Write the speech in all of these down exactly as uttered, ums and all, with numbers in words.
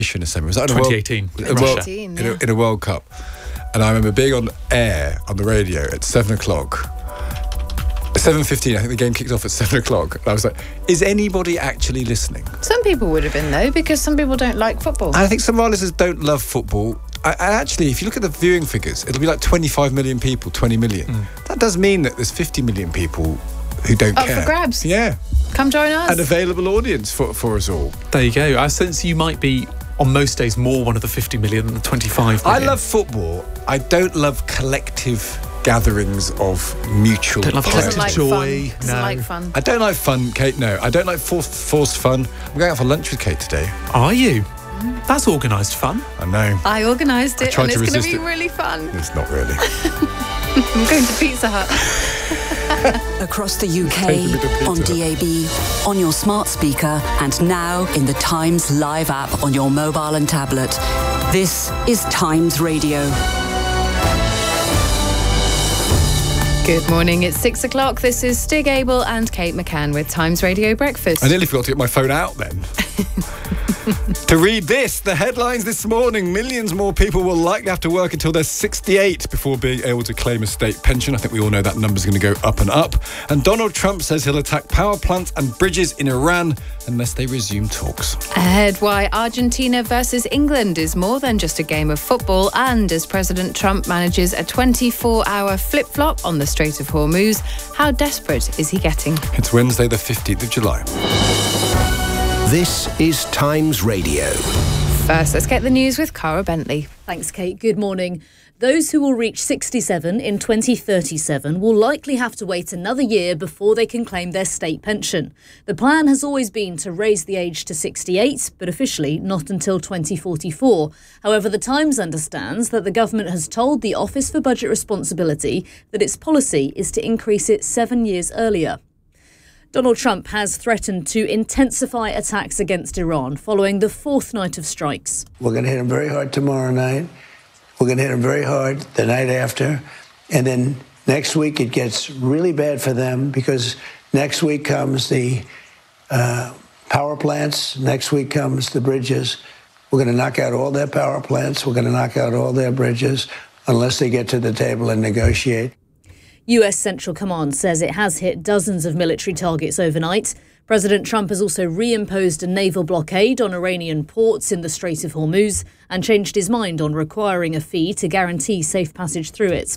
assembly. Was that twenty eighteen. In a World, in, a, in a World Cup. And I remember being on air on the radio at seven o'clock. seven fifteen, I think the game kicked off at seven o'clock. And I was like, is anybody actually listening? Some people would have been, though, because some people don't like football. And I think some of our listeners don't love football. I, and actually, if you look at the viewing figures, it'll be like twenty-five million people, twenty million. Mm. That does mean that there's fifty million people who don't Up care. for grabs. Yeah. Come join us. An available audience for, for us all. There you go. I sense you might be, on most days, more one of the fifty million than the twenty-five million. I love football. I don't love collective gatherings of mutual don't love pleasure. collective like joy. Fun. Doesn't No. like fun. I don't like fun, Kate, no. I don't like forced, forced fun. I'm going out for lunch with Kate today. Are you? That's organised fun. I know. I organised it, tried and to it's going to resist be it. really fun. It's not really. I'm going to Pizza Hut. Across the U K, on D A B, on your smart speaker, and now in the Times Live app on your mobile and tablet. This is Times Radio. Good morning, it's six o'clock. This is Stig Abel and Kate McCann with Times Radio Breakfast. I nearly forgot to get my phone out then. To read this, the headlines this morning. Millions more people will likely have to work until they're sixty-eight before being able to claim a state pension. I think we all know that number's going to go up and up. And Donald Trump says he'll attack power plants and bridges in Iran unless they resume talks. Ahead, why Argentina versus England is more than just a game of football, and as President Trump manages a twenty-four hour flip-flop on the Strait of Hormuz, how desperate is he getting? It's Wednesday the fifteenth of July. This is Times Radio. First, let's get the news with Cara Bentley. Thanks, Kate. Good morning. Those who will reach sixty-seven in twenty thirty-seven will likely have to wait another year before they can claim their state pension. The plan has always been to raise the age to sixty-eight, but officially not until twenty forty-four. However, The Times understands that the government has told the Office for Budget Responsibility that its policy is to increase it seven years earlier. Donald Trump has threatened to intensify attacks against Iran following the fourth night of strikes. We're going to hit them very hard tomorrow night. We're going to hit them very hard the night after. And then next week it gets really bad for them because next week comes the uh, power plants. Next week comes the bridges. We're going to knock out all their power plants. We're going to knock out all their bridges unless they get to the table and negotiate. U S Central Command says it has hit dozens of military targets overnight. President Trump has also reimposed a naval blockade on Iranian ports in the Strait of Hormuz and changed his mind on requiring a fee to guarantee safe passage through it.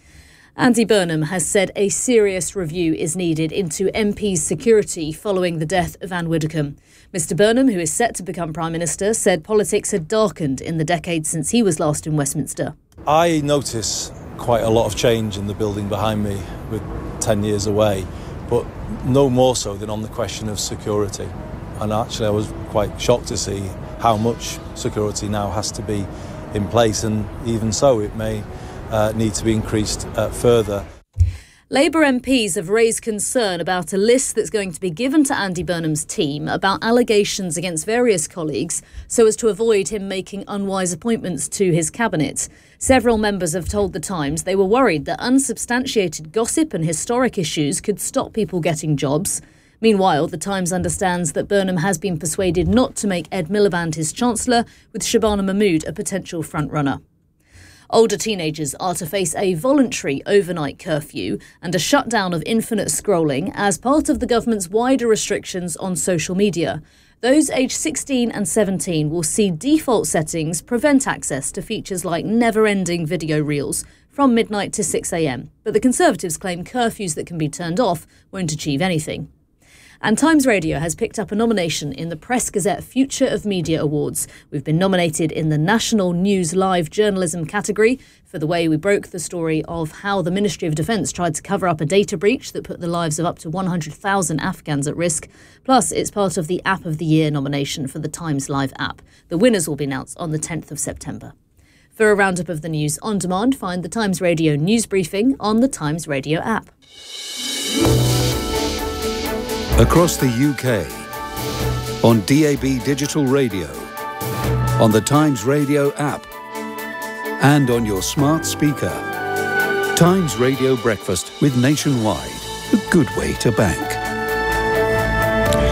Andy Burnham has said a serious review is needed into M Ps' security following the death of Anne Widdecombe. Mister Burnham, who is set to become Prime Minister, said politics had darkened in the decade since he was last in Westminster. I notice quite a lot of change in the building behind me with ten years away, but no more so than on the question of security. And actually I was quite shocked to see how much security now has to be in place, and even so it may uh, need to be increased uh, further. Labour M Ps have raised concern about a list that's going to be given to Andy Burnham's team about allegations against various colleagues so as to avoid him making unwise appointments to his cabinet. Several members have told The Times they were worried that unsubstantiated gossip and historic issues could stop people getting jobs. Meanwhile, The Times understands that Burnham has been persuaded not to make Ed Miliband his Chancellor, with Shabana Mahmood a potential frontrunner. Older teenagers are to face a voluntary overnight curfew and a shutdown of infinite scrolling as part of the government's wider restrictions on social media. Those aged sixteen and seventeen will see default settings prevent access to features like never-ending video reels from midnight to six a m. But the Conservatives claim curfews that can be turned off won't achieve anything. And Times Radio has picked up a nomination in the Press Gazette Future of Media Awards. We've been nominated in the National News Live Journalism category for the way we broke the story of how the Ministry of Defence tried to cover up a data breach that put the lives of up to one hundred thousand Afghans at risk. Plus, it's part of the App of the Year nomination for the Times Live app. The winners will be announced on the tenth of September. For a roundup of the news on demand, find the Times Radio news briefing on the Times Radio app. Across the U K, on D A B Digital Radio, on the Times Radio app, and on your smart speaker. Times Radio Breakfast with Nationwide, a good way to bank.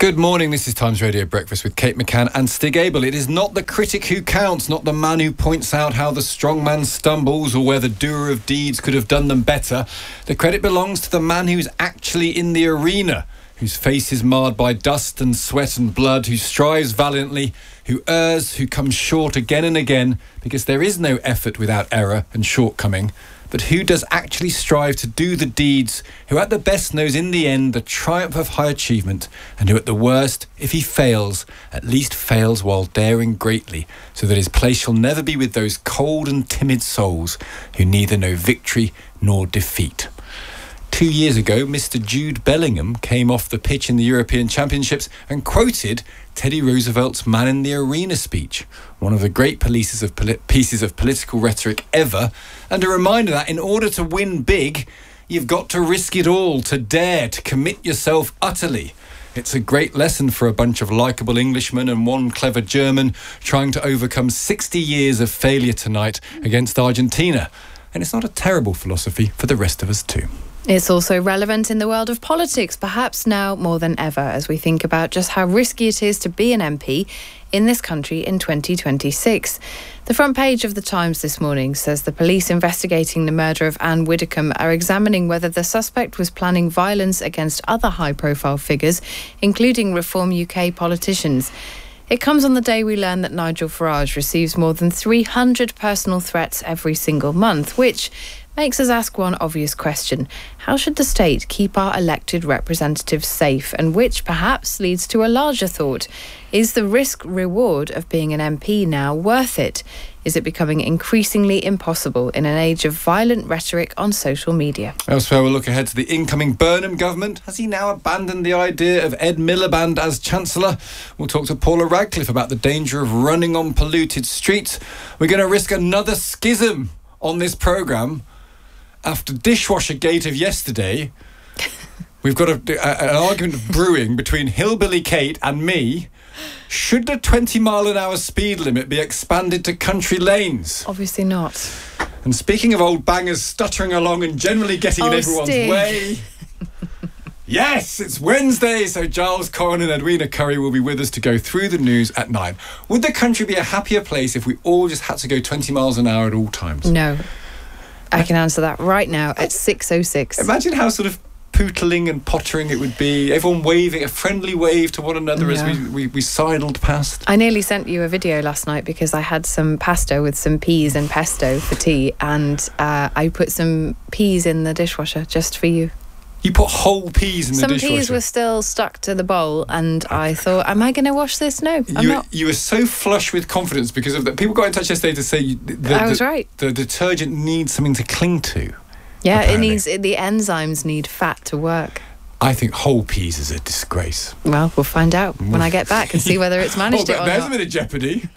Good morning, this is Times Radio Breakfast with Kate McCann and Stig Abel. It is not the critic who counts, not the man who points out how the strong man stumbles or where the doer of deeds could have done them better. The credit belongs to the man who's actually in the arena, whose face is marred by dust and sweat and blood, who strives valiantly, who errs, who comes short again and again, because there is no effort without error and shortcoming. But who does actually strive to do the deeds, who at the best knows in the end the triumph of high achievement, and who at the worst, if he fails, at least fails while daring greatly, so that his place shall never be with those cold and timid souls who neither know victory nor defeat. Two years ago, Mister Jude Bellingham came off the pitch in the European Championships and quoted Teddy Roosevelt's Man in the Arena speech, one of the great pieces of, poli- pieces of political rhetoric ever, and a reminder that in order to win big, you've got to risk it all, to dare, to commit yourself utterly. It's a great lesson for a bunch of likeable Englishmen and one clever German trying to overcome sixty years of failure tonight against Argentina. And it's not a terrible philosophy for the rest of us too. It's also relevant in the world of politics, perhaps now more than ever, as we think about just how risky it is to be an M P in this country in twenty twenty-six. The front page of The Times this morning says the police investigating the murder of Anne Widdecombe are examining whether the suspect was planning violence against other high-profile figures, including Reform U K politicians. It comes on the day we learn that Nigel Farage receives more than three hundred personal threats every single month, which makes us ask one obvious question. How should the state keep our elected representatives safe? And which perhaps leads to a larger thought. Is the risk-reward of being an M P now worth it? Is it becoming increasingly impossible in an age of violent rhetoric on social media? Elsewhere, we'll look ahead to the incoming Burnham government. Has he now abandoned the idea of Ed Miliband as Chancellor? We'll talk to Paula Radcliffe about the danger of running on polluted streets. We're going to risk another schism on this programme. After dishwasher gate of yesterday, we've got a, a, an argument brewing between Hillbilly Kate and me. Should the twenty mile an hour speed limit be expanded to country lanes? Obviously not. And speaking of old bangers stuttering along and generally getting oh, in everyone's Stig. way... Yes, it's Wednesday, so Giles Corrin and Edwina Curry will be with us to go through the news at nine. Would the country be a happier place if we all just had to go twenty miles an hour at all times? No. I can answer that right now at six oh six. Imagine how sort of pootling and pottering it would be. Everyone waving, a friendly wave to one another yeah. as we, we, we sidled past. I nearly sent you a video last night because I had some pasta with some peas and pesto for tea, and uh, I put some peas in the dishwasher just for you. You put whole peas in the Some dishwasher? Some peas were still stuck to the bowl, and I thought, am I going to wash this? No, I'm you, not. You were so flush with confidence because of that. People got in touch yesterday to say you, the, I was the, right. The detergent needs something to cling to. Yeah, apparently. it needs the enzymes need fat to work. I think whole peas is a disgrace. Well, we'll find out when I get back and see whether it's managed oh, it or there's not. There's a bit of jeopardy.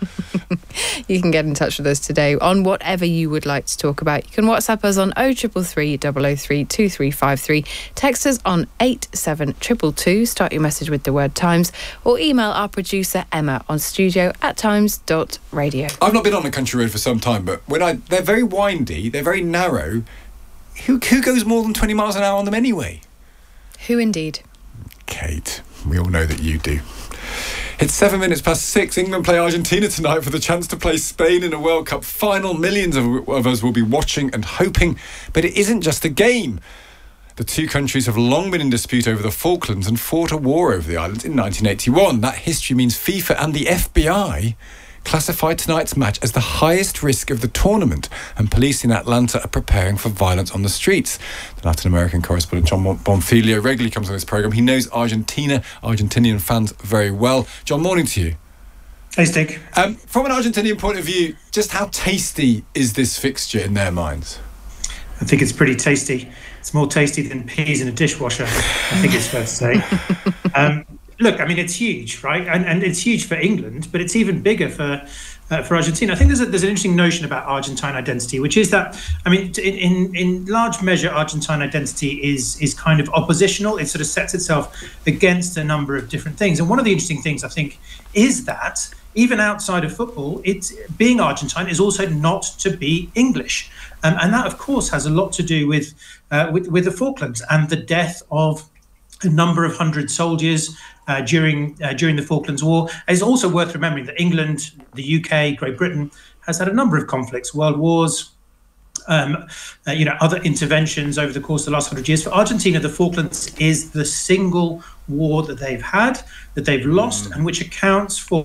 You can get in touch with us today on whatever you would like to talk about. You can WhatsApp us on oh three three three, double oh three, two three five three. Text us on eight seven two two two. Start your message with the word Times, or email our producer Emma on studio at times dot radio. I've not been on a country road for some time, but when I they're very windy, they're very narrow. Who who goes more than twenty miles an hour on them anyway? Who indeed? Kate, we all know that you do. It's seven minutes past six. England play Argentina tonight for the chance to play Spain in a World Cup final. Millions of, of us will be watching and hoping, but it isn't just a game. The two countries have long been in dispute over the Falklands and fought a war over the islands in nineteen eighty-one. That history means FIFA and the F B I classified tonight's match as the highest risk of the tournament, and police in Atlanta are preparing for violence on the streets. The Latin American correspondent John Bonfiglio regularly comes on this programme. He knows Argentina, Argentinian fans very well. John, morning to you. Hey, Stig. Um, from an Argentinian point of view, just how tasty is this fixture in their minds? I think it's pretty tasty. It's more tasty than peas in a dishwasher, I think it's fair to say. Um, Look, I mean, it's huge, right? And and it's huge for England, but it's even bigger for uh, for Argentina. I think there's a, there's an interesting notion about Argentine identity, which is that, I mean, in, in in large measure, Argentine identity is is kind of oppositional. It sort of sets itself against a number of different things. And one of the interesting things, I think, is that even outside of football, it's being Argentine is also not to be English, um, and that, of course, has a lot to do with uh, with, with the Falklands and the death of a number of hundred soldiers uh, during uh, during the Falklands War. It's also worth remembering that England, the U K, Great Britain has had a number of conflicts, world wars, um, uh, you know, other interventions over the course of the last hundred years. For Argentina, the Falklands is the single war that they've had, that they've lost, mm. and which accounts for,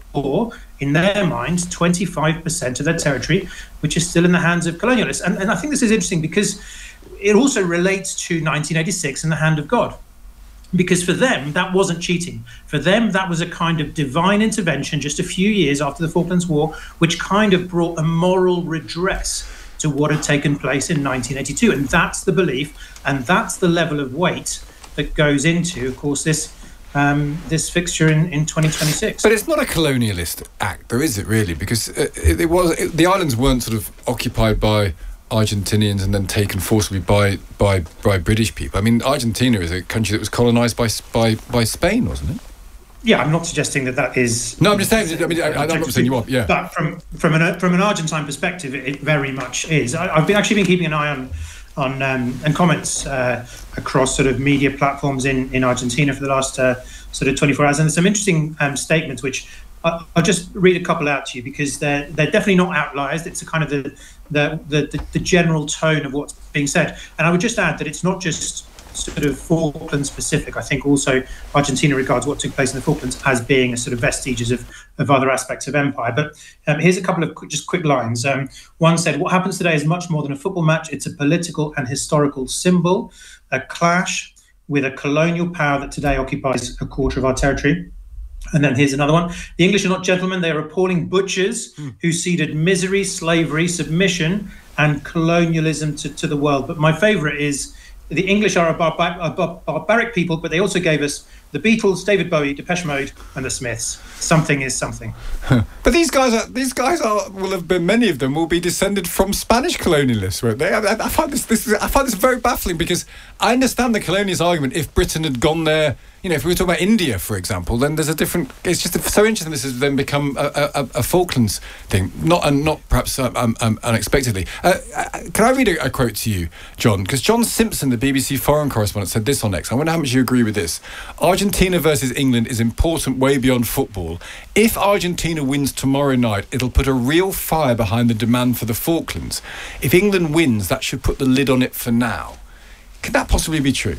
in their mind, twenty-five percent of their territory, which is still in the hands of colonialists. And, and I think this is interesting because it also relates to nineteen eighty-six and the hand of God. Because for them, that wasn't cheating. For them, that was a kind of divine intervention just a few years after the Falklands War, which kind of brought a moral redress to what had taken place in nineteen eighty-two. And that's the belief, and that's the level of weight that goes into, of course, this um, this fixture in, in twenty twenty-six. But it's not a colonialist act, though, is it really? Because it, it was it, the islands weren't sort of occupied by Argentinians and then taken forcibly by by by British people. I mean, Argentina is a country that was colonised by by by Spain, wasn't it? Yeah, I'm not suggesting that that is. No, I'm just saying. I mean, I, I'm not saying you are. Yeah, but from from an from an Argentine perspective, it, it very much is. I, I've been actually been keeping an eye on on um, and comments uh, across sort of media platforms in in Argentina for the last uh, sort of twenty-four hours, and there's some interesting um, statements which. I'll just read a couple out to you because they're they're definitely not outliers. It's a kind of the the, the the general tone of what's being said. And I would just add that it's not just sort of Falklands specific. I think also Argentina regards what took place in the Falklands as being a sort of vestiges of, of other aspects of empire. But um, here's a couple of quick, just quick lines. Um, one said, "What happens today is much more than a football match. It's a political and historical symbol, a clash with a colonial power that today occupies a quarter of our territory." And then here's another one. "The English are not gentlemen. They are appalling butchers mm. who ceded misery, slavery, submission, and colonialism to, to the world." But my favourite is, "The English are a, barbar- a bar- barbaric people, but they also gave us the Beatles, David Bowie, Depeche Mode, and the Smiths. Something is something." But these guys are these guys are will have been many of them will be descended from Spanish colonialists, won't they? I, I find this this is, I find this very baffling because I understand the colonialist argument. If Britain had gone there, you know, if we were talking about India, for example, then there's a different. It's just so interesting. This has then become a, a, a Falklands thing, not and not perhaps um, um, unexpectedly. Uh, can I read a, a quote to you, John? Because John Simpson, the B B C foreign correspondent, said this on X. I wonder how much you agree with this. "Argentina versus England is important way beyond football. If Argentina wins tomorrow night, it'll put a real fire behind the demand for the Falklands. If England wins, that should put the lid on it for now." Can that possibly be true?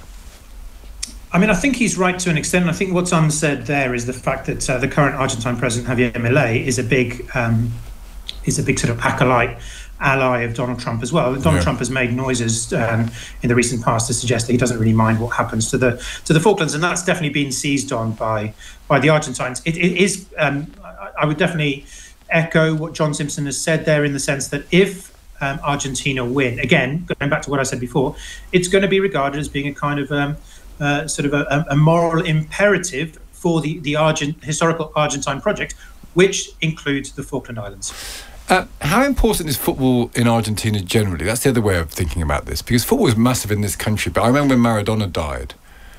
I mean, I think he's right to an extent. And I think what's unsaid there is the fact that uh, the current Argentine president, Javier Milei, is a big, um, is a big sort of acolyte, ally of Donald Trump as well. Donald yeah. Trump has made noises um, in the recent past to suggest that he doesn't really mind what happens to the to the Falklands, and that's definitely been seized on by by the Argentines. It, it is. Um, I, I would definitely echo what John Simpson has said there in the sense that if um, Argentina win, again, going back to what I said before, it's going to be regarded as being a kind of um, Uh, sort of a, a moral imperative for the, the Argent, historical Argentine project, which includes the Falkland Islands. Uh, how important is football in Argentina generally? That's the other way of thinking about this, because football is massive in this country. But I remember when Maradona died,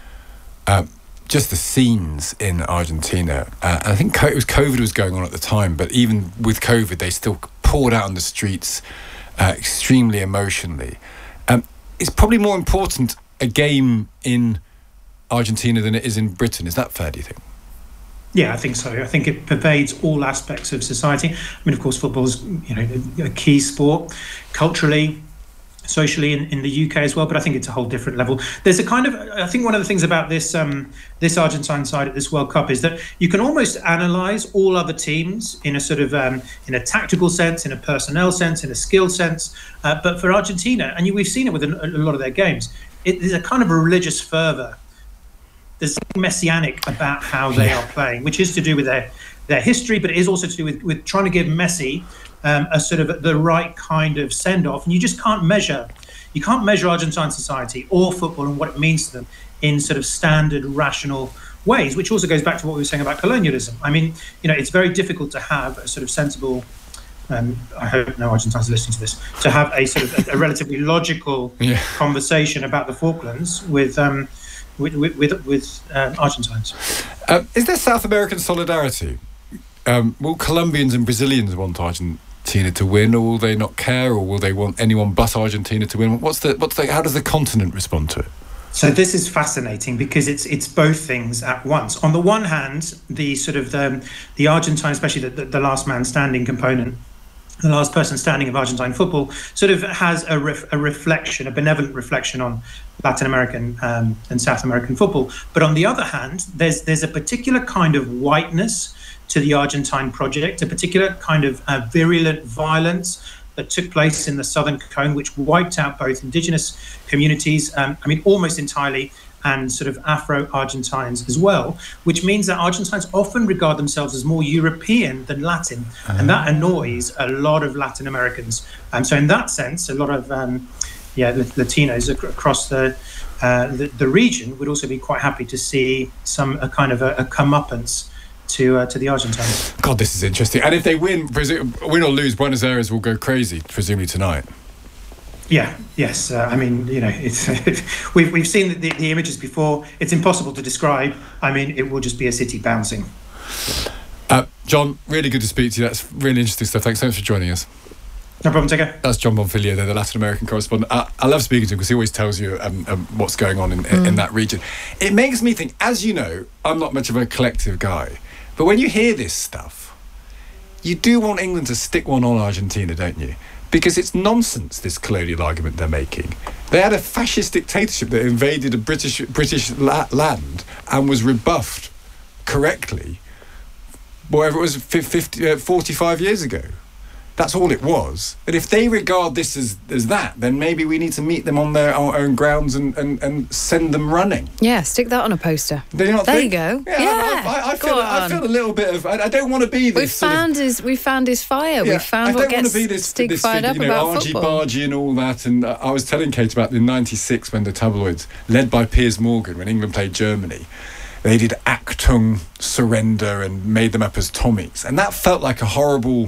uh, just the scenes in Argentina, uh, and I think co- it was COVID was going on at the time, but even with COVID, they still poured out on the streets uh, extremely emotionally. Um, it's probably more important a game in Argentina than it is in Britain. Is that fair, do you think? Yeah, I think so. I think it pervades all aspects of society. I mean, of course, football is, you know, a key sport culturally, socially in, in the U K as well, but I think it's a whole different level. There's a kind of, I think one of the things about this um, this Argentine side at this World Cup is that you can almost analyse all other teams in a sort of, um, in a tactical sense, in a personnel sense, in a skill sense. Uh, but for Argentina, and you, we've seen it with a, a lot of their games, it, there's a kind of a religious fervour. There's something messianic about how they are playing, which is to do with their, their history, but it is also to do with, with trying to give Messi um, a sort of the right kind of send-off. And you just can't measure, you can't measure Argentine society or football and what it means to them in sort of standard, rational ways, which also goes back to what we were saying about colonialism. I mean, you know, it's very difficult to have a sort of sensible, um, I hope no Argentines are listening to this, to have a sort of a, a relatively logical yeah. conversation about the Falklands with... Um, with with, with um, Argentines. Um, is there South American solidarity? Um, will Colombians and Brazilians want Argentina to win, or will they not care, or will they want anyone but Argentina to win? What's the what's the how does the continent respond to it? So this is fascinating because it's it's both things at once. On the one hand, the sort of the, the Argentine, especially the, the, the last man standing component, the last person standing of Argentine football, sort of has a, ref, a reflection, a benevolent reflection on Latin American um, and South American football. But on the other hand, there's there's a particular kind of whiteness to the Argentine project, a particular kind of uh, virulent violence that took place in the Southern Cone, which wiped out both indigenous communities, um, I mean, almost entirely, and sort of Afro-Argentines as well, which means that Argentines often regard themselves as more European than Latin, uh-huh. and that annoys a lot of Latin Americans. And um, so in that sense, a lot of um, yeah, Latinos ac- across the, uh, the the region would also be quite happy to see some a kind of a, a comeuppance to uh, to the Argentines. God, this is interesting. And if they win, presu- win or lose, Buenos Aires will go crazy, presumably tonight. Yeah, yes. Uh, I mean, you know, it's we've we've seen the, the images before. It's impossible to describe. I mean, it will just be a city bouncing. Uh, John, really good to speak to you. That's really interesting stuff. Thanks so much for joining us. No problem, take care. That's John Bonfiglio, the Latin American correspondent. I, I love speaking to him because he always tells you um, um, what's going on in, mm. in that region. It makes me think, as you know, I'm not much of a collective guy, but when you hear this stuff, you do want England to stick one on Argentina, don't you? Because it's nonsense, this colonial argument they're making. They had a fascist dictatorship that invaded a British British la- land and was rebuffed correctly, whatever it was, fifty, uh, forty-five years ago. That's all it was. And if they regard this as, as that, then maybe we need to meet them on their our own grounds and, and, and send them running. Yeah, stick that on a poster. Do you not there think? you go. Yeah, yeah I, I, I, feel, I feel a little bit of... I, I don't want to be this... We found sort of, his. We found his fire. Yeah, we found I what don't gets want to be this, Stig this fired figure, up you know, about Argy football. Bargy and all that. And uh, I was telling Kate about in ninety-six when the tabloids, led by Piers Morgan, when England played Germany, they did Achtung, surrender, and made them up as Tommies. And that felt like a horrible,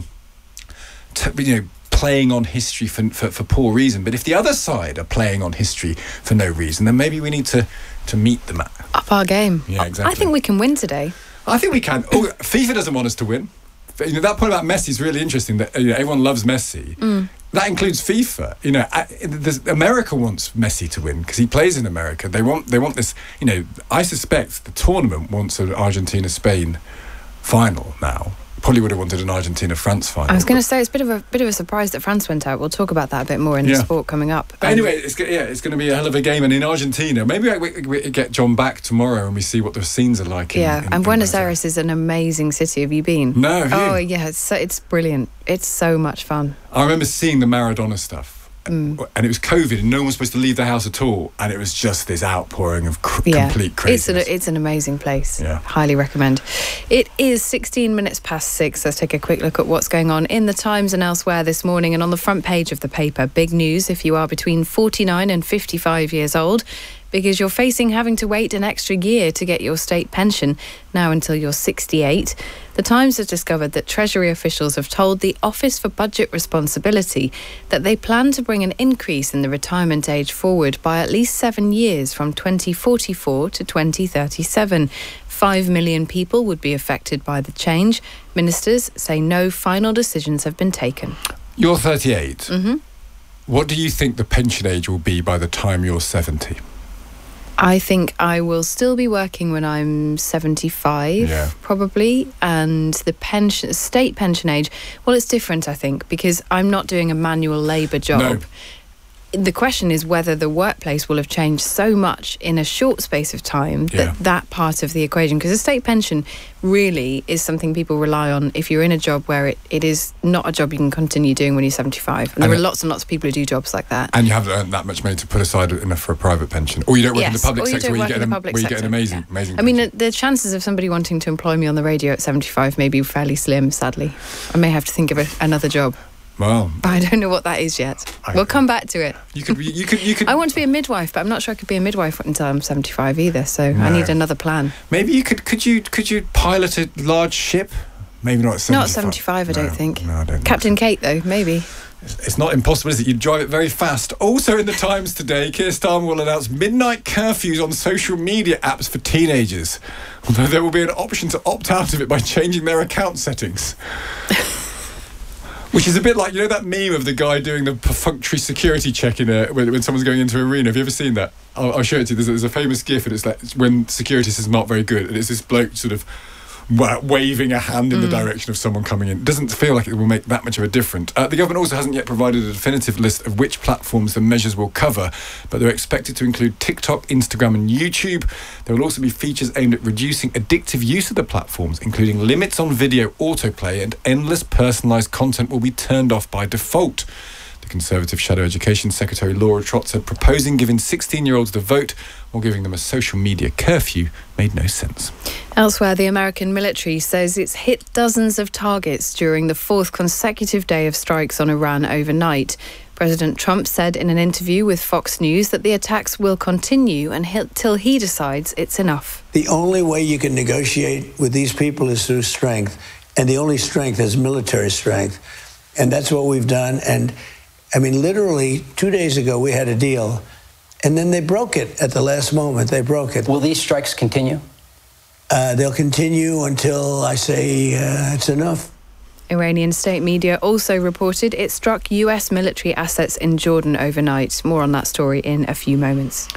t- you know, playing on history for, for for poor reason. But if the other side are playing on history for no reason, then maybe we need to to meet them at up our game. Yeah, exactly. I think we can win today. I think we can. Oh, FIFA doesn't want us to win. You know, that point about Messi is really interesting. That, you know, everyone loves Messi. Mm. That includes FIFA. You know, America wants Messi to win because he plays in America. They want they want this. You know, I suspect the tournament wants an Argentina-Spain final now. Probably would have wanted an Argentina-France final. I was going to say it's a bit of a bit of a surprise that France went out. We'll talk about that a bit more in yeah. the sport coming up. But anyway, it's yeah, it's going to be a hell of a game. And in Argentina, maybe we, we get John back tomorrow and we see what the scenes are like. In, yeah, in, and in Buenos Aires is an amazing city. Have you been? No. Have you? Oh yeah, it's so, it's brilliant. It's so much fun. I remember seeing the Maradona stuff. Mm. And it was COVID and no one was supposed to leave the house at all, and it was just this outpouring of cr- yeah. complete craziness. It's an, it's an amazing place. Yeah. Highly recommend. It is sixteen minutes past six. Let's take a quick look at what's going on in the Times and elsewhere this morning. And on the front page of the paper, big news if you are between forty-nine and fifty-five years old, because you're facing having to wait an extra year to get your state pension, now until you're sixty-eight. The Times has discovered that Treasury officials have told the Office for Budget Responsibility that they plan to bring an increase in the retirement age forward by at least seven years from twenty forty-four to twenty thirty-seven. Five million people would be affected by the change. Ministers say no final decisions have been taken. You're thirty-eight. Mm-hmm. What do you think the pension age will be by the time you're seventy? I think I will still be working when I'm seventy-five, yeah. probably. And the pension, state pension age, well, it's different, I think, because I'm not doing a manual labour job. No. The question is whether the workplace will have changed so much in a short space of time yeah. that that part of the equation, because a state pension really is something people rely on if you're in a job where it, it is not a job you can continue doing when you're seventy-five. And, and there are lots and lots of people who do jobs like that. And you haven't earned that much money to put aside enough for a private pension. Or you don't work yes, in the public or you sector don't where, work you get, in the an, public where you sector. get an amazing, yeah. amazing I mean, pension. the, the chances of somebody wanting to employ me on the radio at seventy-five may be fairly slim, sadly. I may have to think of a, another job. Well, but I don't know what that is yet. I, we'll come back to it. You could, you could, you could. I want to be a midwife, but I'm not sure I could be a midwife until I'm seventy-five either. So no. I need another plan. Maybe you could. Could you? Could you pilot a large ship? Maybe not at seventy-five. Not seventy-five, I no, don't think. No, I don't. Captain think so. Kate, though, maybe. It's, it's not impossible, is it? You drive it very fast. Also in the Times today, Keir Starmer will announce midnight curfews on social media apps for teenagers, although there will be an option to opt out of it by changing their account settings. Which is a bit like, you know, that meme of the guy doing the perfunctory security check in a, when, when someone's going into an arena. Have you ever seen that? I'll, I'll show it to you. There's a, there's a famous gif, and it's like when security is not very good, and it's this bloke sort of wa- waving a hand in mm. the direction of someone coming in. It doesn't feel like it will make that much of a difference. Uh, the government also hasn't yet provided a definitive list of which platforms the measures will cover, but they're expected to include TikTok, Instagram and YouTube. There will also be features aimed at reducing addictive use of the platforms, including limits on video autoplay, and endless personalised content will be turned off by default. The Conservative Shadow Education Secretary Laura Trott said proposing giving sixteen-year-olds the vote or giving them a social media curfew made no sense. Elsewhere, the American military says it's hit dozens of targets during the fourth consecutive day of strikes on Iran overnight. President Trump said in an interview with Fox News that the attacks will continue until he decides it's enough. The only way you can negotiate with these people is through strength, and the only strength is military strength. And that's what we've done. And I mean, literally, two days ago, we had a deal, and then they broke it at the last moment. They broke it. Will these strikes continue? Uh, they'll continue until I say uh, it's enough. Iranian state media also reported it struck U S military assets in Jordan overnight. More on that story in a few moments.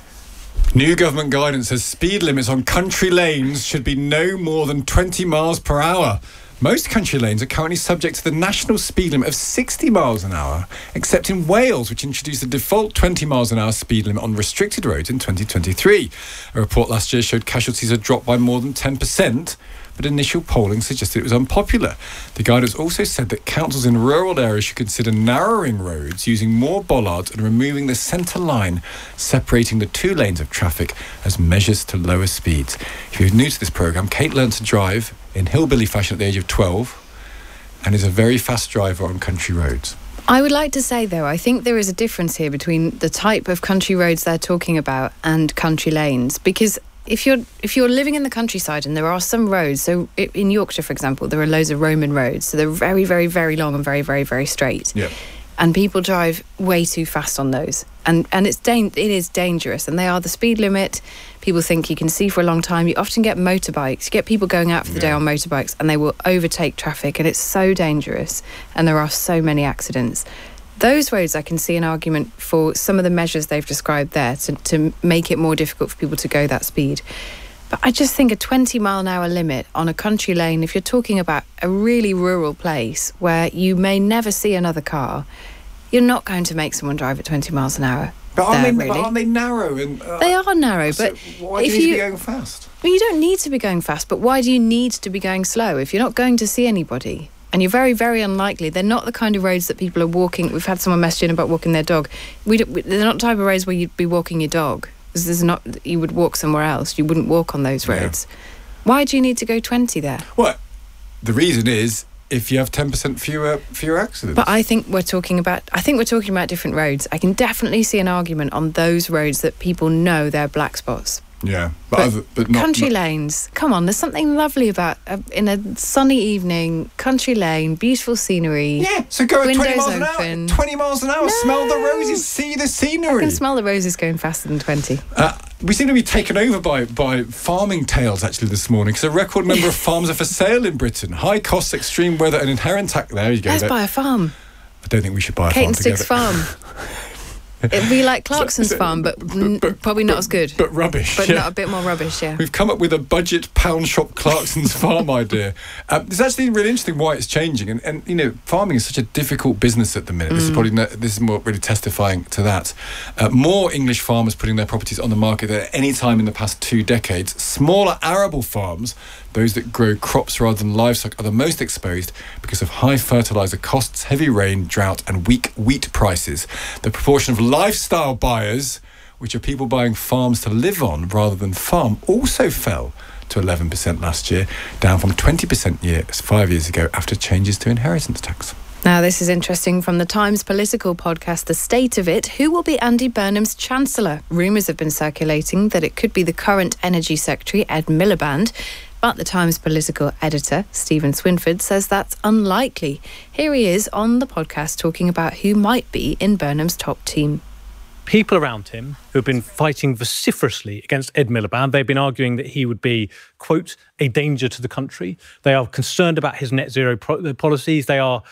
New government guidance says speed limits on country lanes should be no more than twenty miles per hour. Most country lanes are currently subject to the national speed limit of sixty miles an hour, except in Wales, which introduced the default twenty miles an hour speed limit on restricted roads in twenty twenty-three. A report last year showed casualties had dropped by more than ten percent, but initial polling suggested it was unpopular. The guidance also said that councils in rural areas should consider narrowing roads, using more bollards and removing the centre line, separating the two lanes of traffic as measures to lower speeds. If you're new to this programme, Kate learned to drive in hillbilly fashion at the age of twelve and is a very fast driver on country roads. I would like to say, though, I think there is a difference here between the type of country roads they're talking about and country lanes, because if you're if you're living in the countryside and there are some roads, so in Yorkshire, for example, there are loads of Roman roads, so they're very, very, very long and very, very, very straight. Yeah. And people drive way too fast on those. And and it's da- it is dangerous. And they are the speed limit. People think you can see for a long time. You often get motorbikes. You get people going out for the yeah. day on motorbikes and they will overtake traffic. And it's so dangerous. And there are so many accidents. Those roads, I can see an argument for some of the measures they've described there to, to make it more difficult for people to go that speed. But I just think a twenty mile an hour limit on a country lane, if you're talking about a really rural place where you may never see another car, you're not going to make someone drive at twenty miles an hour. But aren't, there, they, really. but aren't they narrow? And, uh, they are narrow, so but why do if you need you, to be going fast? Well, you don't need to be going fast, but why do you need to be going slow? If you're not going to see anybody, and you're very, very unlikely, they're not the kind of roads that people are walking. We've had someone message in about walking their dog. We don't, we, they're not the type of roads where you'd be walking your dog. This is not, you would walk somewhere else. You wouldn't walk on those roads. Yeah. Why do you need to go twenty there? Well, the reason is if you have ten percent fewer fewer accidents. But I think we're talking about I think we're talking about different roads. I can definitely see an argument on those roads that people know they're black spots. Yeah, but, but, other, but not, country not... lanes. Come on, there's something lovely about uh, in a sunny evening, country lane, beautiful scenery. Yeah, so go at twenty miles open. an hour. Twenty miles an hour. No. Smell the roses, see the scenery. I can smell the roses going faster than twenty. Uh, we seem to be taken over by by farming tales actually this morning, because a record number of farms are for sale in Britain. High costs, extreme weather, and inherent tax. There you go. Let's buy a farm. I don't think we should buy a Kate farm and Sticks together. Farm. It'd be like Clarkson's so, so, farm, but, but, but probably not but, as good. But rubbish. But yeah. not a bit more rubbish, yeah. We've come up with a budget pound shop Clarkson's farm idea. Um, it's actually really interesting why it's changing. And, and, you know, farming is such a difficult business at the minute. Mm. This is probably no, this is more really testifying to that. Uh, more English farmers putting their properties on the market than at any time in the past two decades. Smaller arable farms, those that grow crops rather than livestock, are the most exposed because of high fertiliser costs, heavy rain, drought and weak wheat prices. The proportion of lifestyle buyers, which are people buying farms to live on rather than farm, also fell to eleven percent last year, down from twenty percent year, five years ago after changes to inheritance tax. Now, this is interesting from the Times political podcast, The State of It. Who will be Andy Burnham's Chancellor? Rumours have been circulating that it could be the current Energy Secretary, Ed Miliband. But the Times political editor, Stephen Swinford, says that's unlikely. Here he is on the podcast talking about who might be in Burnham's top team. People around him who have been fighting vociferously against Ed Miliband, they've been arguing that he would be, quote, a danger to the country. They are concerned about his net zero pro- policies. They are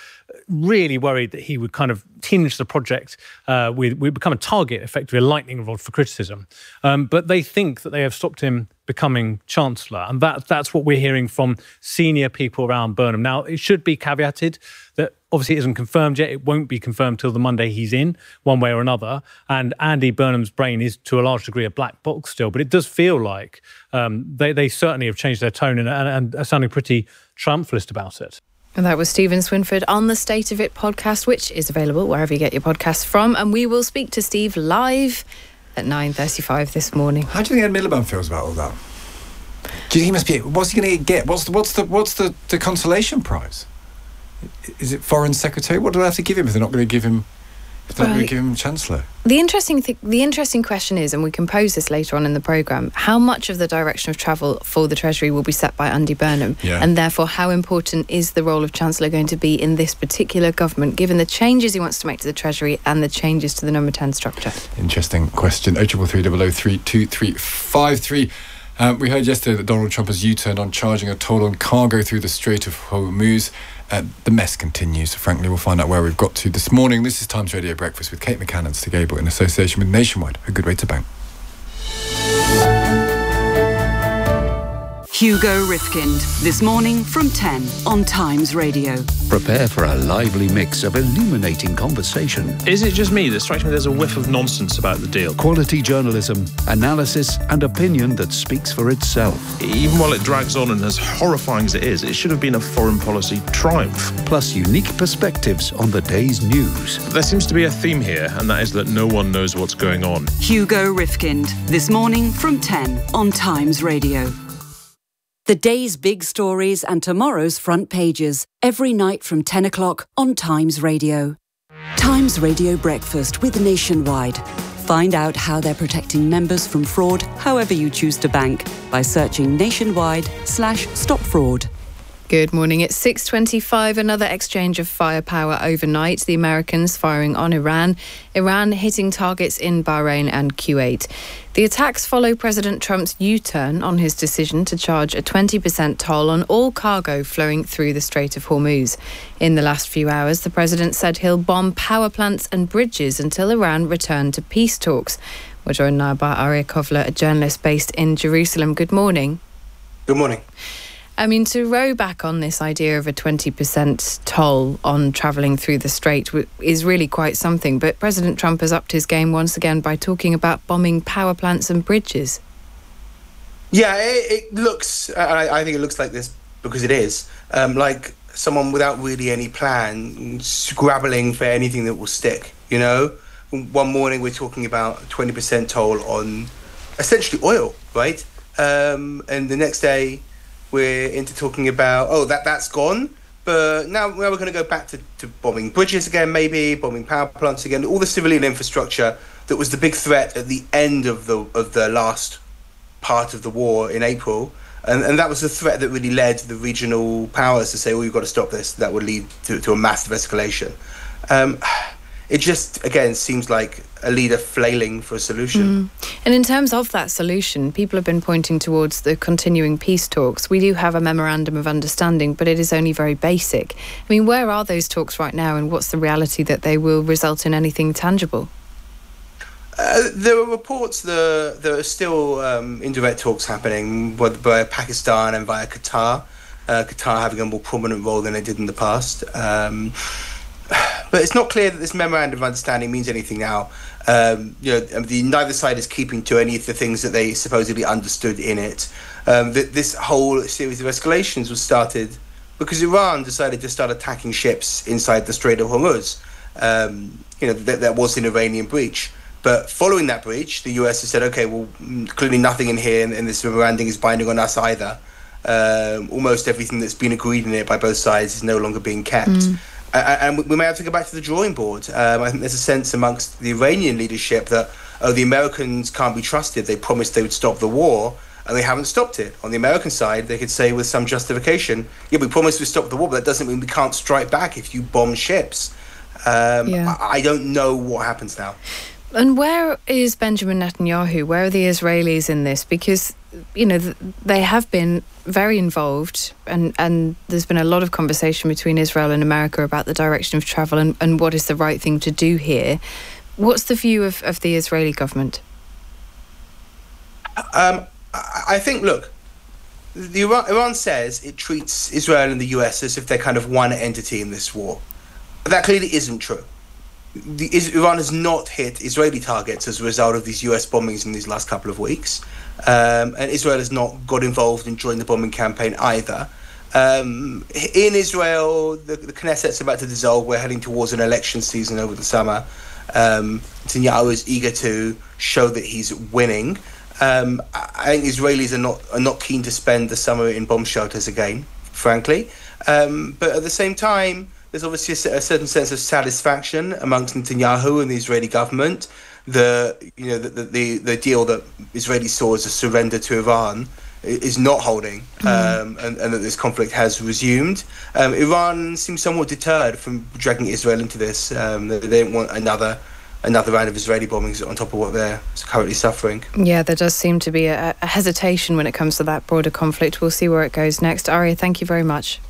really worried that he would kind of tinge the project uh, with, with become a target, effectively a lightning rod for criticism. Um, but they think that they have stopped him becoming Chancellor. And that, that's what we're hearing from senior people around Burnham. Now, it should be caveated that obviously it isn't confirmed yet. It won't be confirmed till the Monday he's in, one way or another. And Andy Burnham's brain is, to a large degree, a black box still. But it does feel like um, they, they certainly have changed their tone and, and, and are sounding pretty triumphalist about it. And that was Stephen Swinford on the State of It podcast, which is available wherever you get your podcasts from. And we will speak to Steve live at nine thirty-five this morning. How do you think Ed Miliband feels about all that? Do you think he must be... What's he going to get? What's the, what's the what's the, the consolation prize? Is it Foreign Secretary? What do they have to give him if they're not going to give him... If they're not going to give him Chancellor? The interesting th- the interesting question is, and we can pose this later on in the programme, how much of the direction of travel for the Treasury will be set by Andy Burnham? Yeah. And therefore, how important is the role of Chancellor going to be in this particular government, given the changes he wants to make to the Treasury and the changes to the number ten structure? Interesting question. oh triple three double oh three two three five three. Um, we heard yesterday that Donald Trump has U-turned on charging a toll on cargo through the Strait of Hormuz. Uh, the mess continues. Frankly, we'll find out where we've got to this morning. This is Times Radio Breakfast with Kate McCann and Stig Abel in association with Nationwide. A good way to bank. Hugo Rifkind, this morning from ten on Times Radio. Prepare for a lively mix of illuminating conversation. Is it just me that strikes me there's a whiff of nonsense about the deal? Quality journalism, analysis and opinion that speaks for itself. Even while it drags on and as horrifying as it is, it should have been a foreign policy triumph. Plus unique perspectives on the day's news. There seems to be a theme here, and that is that no one knows what's going on. Hugo Rifkind, this morning from ten on Times Radio. The day's big stories and tomorrow's front pages, every night from ten o'clock on Times Radio. Times Radio Breakfast with Nationwide. Find out how they're protecting members from fraud, however you choose to bank, by searching nationwide slash stop fraud. Good morning. It's six twenty-five. Another exchange of firepower overnight. The Americans firing on Iran. Iran hitting targets in Bahrain and Kuwait. The attacks follow President Trump's U-turn on his decision to charge a twenty percent toll on all cargo flowing through the Strait of Hormuz. In the last few hours, the president said he'll bomb power plants and bridges until Iran return to peace talks. We're joined now by Aria Kovler, a journalist based in Jerusalem. Good morning. Good morning. I mean, to row back on this idea of a twenty percent toll on travelling through the Strait is really quite something. But President Trump has upped his game once again by talking about bombing power plants and bridges. Yeah, it, it looks, I, I think it looks like this because it is, um, like someone without really any plan, scrabbling for anything that will stick, you know? One morning we're talking about a twenty percent toll on essentially oil, right? Um, and the next day we're into talking about, oh, that, that's gone. But now, now we're going to go back to, to bombing bridges again, maybe, bombing power plants again, all the civilian infrastructure that was the big threat at the end of the of the last part of the war in April. And, and that was the threat that really led the regional powers to say, oh, you've got to stop this. That would lead to, to a massive escalation. Um, it just, again, seems like a leader flailing for a solution. Mm. And in terms of that solution, people have been pointing towards the continuing peace talks. We do have a memorandum of understanding, but it is only very basic. I mean, where are those talks right now, and what's the reality that they will result in anything tangible? Uh, there are reports that there are still um, indirect talks happening both by Pakistan and via Qatar. Uh, Qatar having a more prominent role than it did in the past. Um, But it's not clear that this memorandum of understanding means anything now. Um, you know, the neither side is keeping to any of the things that they supposedly understood in it. Um, th- this whole series of escalations was started because Iran decided to start attacking ships inside the Strait of Hormuz. Um, you know, th- that was an Iranian breach. But following that breach, the U S has said, okay, well, clearly nothing in here in, in this memorandum is binding on us either. Um, almost everything that's been agreed in it by both sides is no longer being kept. Mm. And we may have to go back to the drawing board. Um, I think there's a sense amongst the Iranian leadership that, oh, the Americans can't be trusted. They promised they would stop the war, and they haven't stopped it. On the American side, they could say with some justification, yeah, we promised we'd stop the war, but that doesn't mean we can't strike back if you bomb ships. Um, yeah. I, I don't know what happens now. And where is Benjamin Netanyahu? Where are the Israelis in this? Because you know, they have been very involved, and, and there's been a lot of conversation between Israel and America about the direction of travel and, and what is the right thing to do here. What's the view of, of the Israeli government? Um, I think, look, the Iran, Iran says it treats Israel and the U S as if they're kind of one entity in this war. That clearly isn't true. The, is, Iran has not hit Israeli targets as a result of these U S bombings in these last couple of weeks. Um, and Israel has not got involved in joining the bombing campaign either. Um, in Israel, the, the Knesset's about to dissolve. We're heading towards an election season over the summer. Um, Netanyahu is eager to show that he's winning. Um, I think Israelis are not are not keen to spend the summer in bomb shelters again, frankly. Um, but at the same time, there's obviously a, a certain sense of satisfaction amongst Netanyahu and the Israeli government. The you know the the, the deal that Israelis saw as a surrender to Iran is not holding, mm. um, and, and that this conflict has resumed. Um, Iran seems somewhat deterred from dragging Israel into this. Um, they don't want another. another round of Israeli bombings on top of what they're currently suffering. Yeah, there does seem to be a, a hesitation when it comes to that broader conflict. We'll see where it goes next. Ari, thank you very much.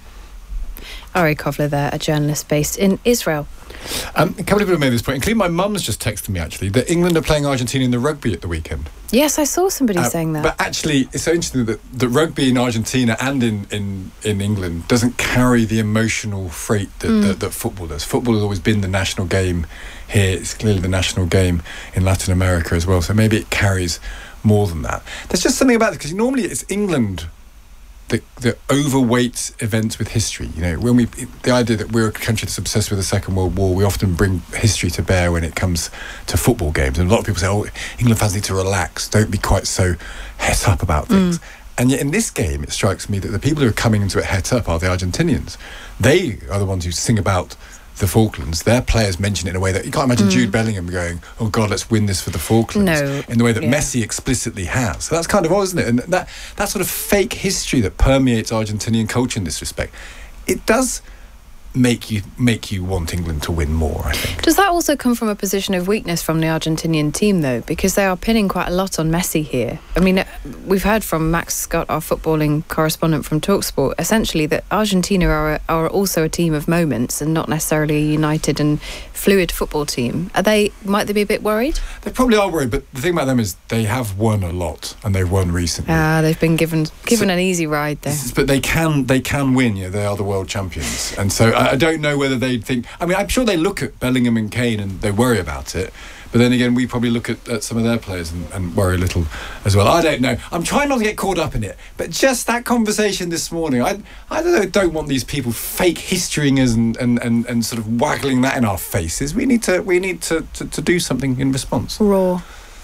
Ari Kovler there, a journalist based in Israel. Um, a couple of people made this point, including my mum's just texted me, actually, that England are playing Argentina in the rugby at the weekend. Yes, I saw somebody uh, saying that. But actually, it's so interesting that, that rugby in Argentina and in, in, in England doesn't carry the emotional freight that, mm. that, that football does. Football has always been the national game here. It's clearly the national game in Latin America as well. So maybe it carries more than that. There's just something about it, because normally it's England the, the overweight events with history. You know, when we the idea that we're a country that's obsessed with the Second World War, we often bring history to bear when it comes to football games. And a lot of people say, "Oh, England fans need to relax. Don't be quite so het up about things." Mm. And yet in this game, it strikes me that the people who are coming into it het up are the Argentinians. They are the ones who sing about the Falklands. Their players mention it in a way that you can't imagine mm. Jude Bellingham going, "Oh God, let's win this for the Falklands," no, in the way that yeah. Messi explicitly has. So that's kind of odd, isn't it? And that that sort of fake history that permeates Argentinian culture in this respect, it does make you make you want England to win more, I think. Does that also come from a position of weakness from the Argentinian team, though? Because they are pinning quite a lot on Messi here. I mean, we've heard from Max Scott, our footballing correspondent from TalkSport, essentially that Argentina are, a, are also a team of moments and not necessarily a united and fluid football team. Are they? Might they be a bit worried? They probably are worried, but the thing about them is they have won a lot, and they've won recently. Ah, they've been given given so, an easy ride there. But they can they can win. You know, they are the world champions, and so I, I don't know whether they think. I mean, I'm sure they look at Bellingham and Kane and they worry about it. But then again, we probably look at, at some of their players and, and worry a little as well. I don't know. I'm trying not to get caught up in it. But just that conversation this morning, I I don't, know, don't want these people fake historying us and, and, and, and sort of waggling that in our faces. We need to we need to, to, to do something in response. Raw.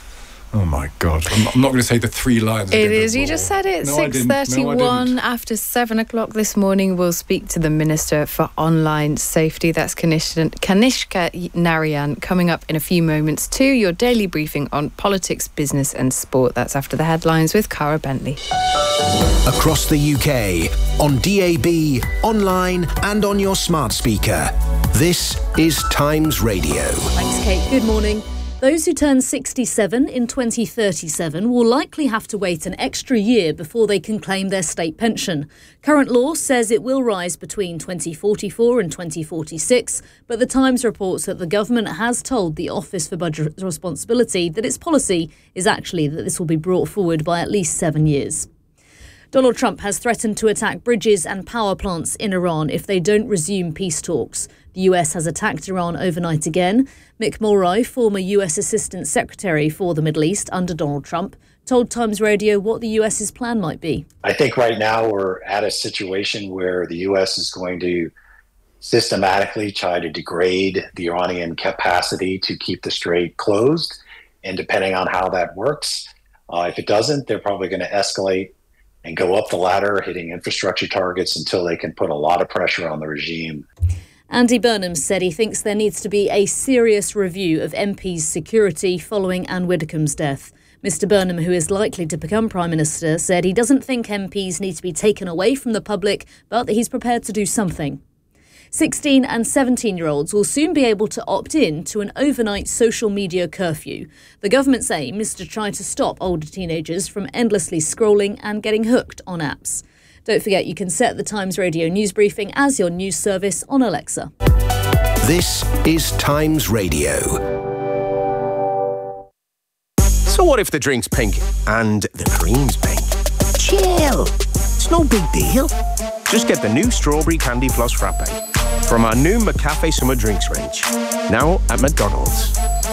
Oh my God! I'm, I'm not going to say the three lines. It is. You just said it. No, Six thirty-one no, after seven o'clock this morning. We'll speak to the Minister for Online Safety. That's Kanishka Narayan. Coming up in a few moments too. Your daily briefing on politics, business, and sport. That's after the headlines with Cara Bentley. Across the U K, on D A B, online, and on your smart speaker. This is Times Radio. Thanks, Kate. Good morning. Those who turn sixty-seven in twenty thirty-seven will likely have to wait an extra year before they can claim their state pension. Current law says it will rise between twenty forty-four and twenty forty-six, but the Times reports that the government has told the Office for Budget Responsibility that its policy is actually that this will be brought forward by at least seven years. Donald Trump has threatened to attack bridges and power plants in Iran if they don't resume peace talks. The U S has attacked Iran overnight again. Mick Mulroy, former U S Assistant Secretary for the Middle East under Donald Trump, told Times Radio what the U S's plan might be. I think right now we're at a situation where the U S is going to systematically try to degrade the Iranian capacity to keep the strait closed. And depending on how that works, uh, if it doesn't, they're probably going to escalate and go up the ladder, hitting infrastructure targets until they can put a lot of pressure on the regime. Andy Burnham said he thinks there needs to be a serious review of M Ps' security following Anne Widdecombe's death. Mister Burnham, who is likely to become Prime Minister, said he doesn't think M Ps need to be taken away from the public, but that he's prepared to do something. sixteen and seventeen-year-olds will soon be able to opt in to an overnight social media curfew. The government's aim is to try to stop older teenagers from endlessly scrolling and getting hooked on apps. Don't forget you can set the Times Radio news briefing as your news service on Alexa. This is Times Radio. So what if the drink's pink and the cream's pink? Chill. It's no big deal. Just get the new Strawberry Candy Floss Frappe from our new McCafe Summer Drinks range. Now at McDonald's.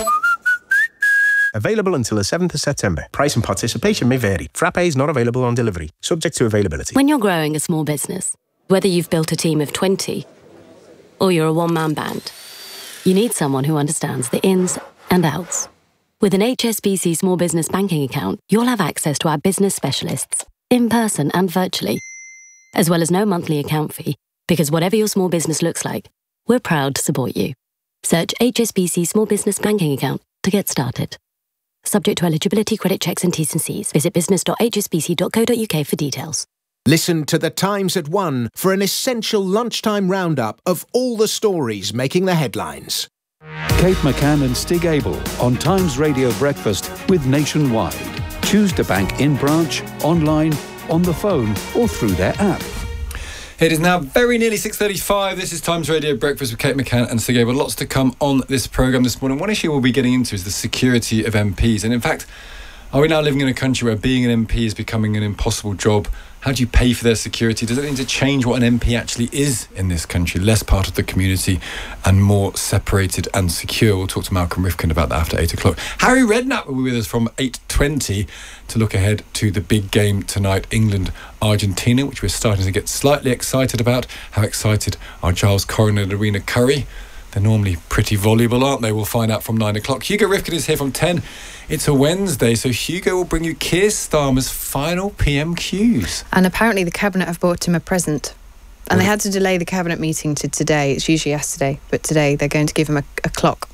Available until the seventh of September. Price and participation may vary. Frappe is not available on delivery. Subject to availability. When you're growing a small business, whether you've built a team of twenty or you're a one-man band, you need someone who understands the ins and outs. With an H S B C Small Business Banking account, you'll have access to our business specialists, in person and virtually, as well as no monthly account fee, because whatever your small business looks like, we're proud to support you. Search H S B C Small Business Banking account to get started. Subject to eligibility, credit checks and T's and C's. Visit business dot h s b c dot co dot u k for details. Listen to The Times at one for an essential lunchtime roundup of all the stories making the headlines. Kate McCann and Stig Abel on Times Radio Breakfast with Nationwide. Choose to bank in branch, online, on the phone or through their app. It is now very nearly six thirty-five. This is Times Radio Breakfast with Kate McCann and Stig Abel. Lots to come on this programme this morning. One issue we'll be getting into is the security of M Ps. And in fact, are we now living in a country where being an M P is becoming an impossible job? How do you pay for their security? Does it need to change what an M P actually is in this country? Less part of the community and more separated and secure. We'll talk to Malcolm Rifkind about that after eight o'clock. Harry Redknapp will be with us from eight twenty to look ahead to the big game tonight, England-Argentina, which we're starting to get slightly excited about. How excited are Giles Corrin and Arena Curry? They're normally pretty voluble, aren't they? We'll find out from nine o'clock. Hugo Rifkind is here from ten. It's a Wednesday, so Hugo will bring you Keir Starmer's final P M Qs. And apparently the Cabinet have bought him a present. And they had to delay the Cabinet meeting to today. It's usually yesterday, but today they're going to give him a, a clock.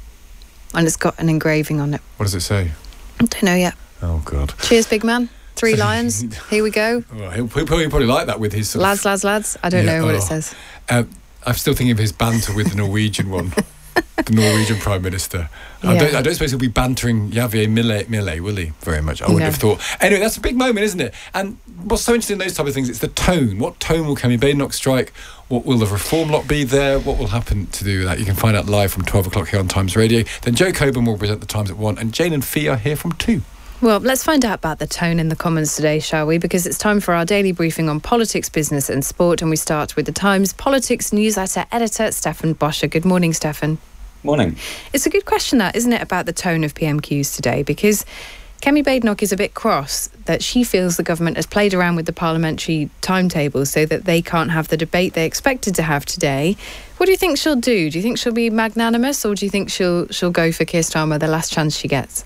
And it's got an engraving on it. What does it say? I don't know yet. Oh, God. Cheers, big man. Three lions. Here we go. Well, he'll, he'll probably, probably like that with his... Sort lads, of, lads, lads. I don't yeah, know what oh. it says. Uh, I'm still thinking of his banter with the Norwegian one. The Norwegian Prime Minister. Yeah. I, don't, I don't suppose he'll be bantering Javier Milei, Milei, will he? Very much. I would no. have thought. Anyway, that's a big moment, isn't it? And what's so interesting in those type of things, it's the tone. What tone will Kemi Badenoch strike? What will the reform lot be there? What will happen to do that? You can find out live from twelve o'clock here on Times Radio. Then Joe Coburn will present the Times at one, and Jane and Fee are here from two. Well, let's find out about the tone in the Commons today, shall we? Because it's time for our daily briefing on politics, business and sport. And we start with the Times Politics newsletter editor, Stefan Boscher. Good morning, Stefan. Morning. It's a good question, that, isn't it, about the tone of P M Qs today? Because Kemi Badenoch is a bit cross that she feels the government has played around with the parliamentary timetable so that they can't have the debate they expected to have today. What do you think she'll do? Do you think she'll be magnanimous, or do you think she'll she'll go for Keir Starmer the last chance she gets?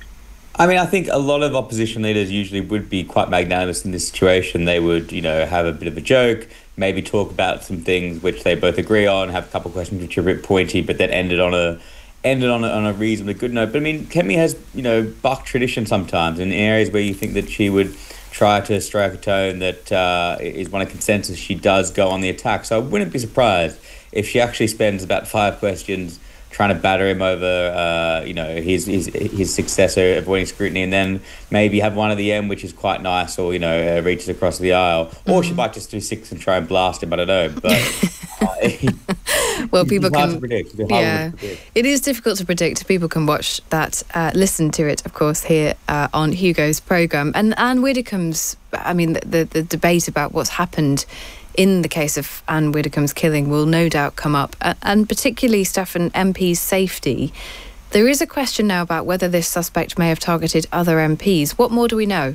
I mean, I think a lot of opposition leaders usually would be quite magnanimous in this situation. They would, you know, have a bit of a joke, maybe talk about some things which they both agree on, have a couple of questions which are a bit pointy, but then ended on a ended on a, on a reasonably good note. But I mean, Kemi has, you know, bucked tradition sometimes in areas where you think that she would try to strike a tone that uh, is one of consensus. She does go on the attack. So I wouldn't be surprised if she actually spends about five questions trying to batter him over, uh, you know, his, his his successor, avoiding scrutiny, and then maybe have one at the end, which is quite nice, or, you know, uh, reaches across the aisle. Mm-hmm. Or she might just do six and try and blast him, I don't know. But uh, well, people it's hard can... to predict. It's yeah, to predict. It is difficult to predict. People can watch that, uh, listen to it, of course, here uh, on Hugo's programme. And Anne Widdecombe's, I mean, the, the, the debate about what's happened in the case of Anne Widdecombe's killing will no doubt come up, and particularly Stefan, M P's safety. There is a question now about whether this suspect may have targeted other M Ps. What more do we know?